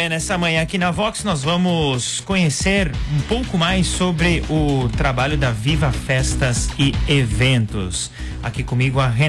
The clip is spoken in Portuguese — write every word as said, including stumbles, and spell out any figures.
Olha, nessa manhã aqui na Vox nós vamos conhecer um pouco mais sobre o trabalho da Viva Festas e Eventos. Aqui comigo a Renata.